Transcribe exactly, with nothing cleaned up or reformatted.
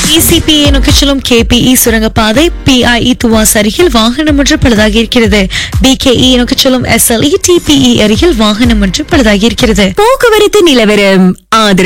இசிபிஏ நோக்கி செல்லும் கேபிஇ சுரங்கப்பாதை பிஐஇ துவாஸ் அருகில் வாகனம் ஒன்று பழுதாகி இருக்கிறது. பிகேஇ நோக்கி செல்லும் எஸ்எல்இ டிபிஇ அருகில் வாகனம் ஒன்று பழுதாகி இருக்கிறது. போக்குவரத்து நிலவரம் ஆதரவு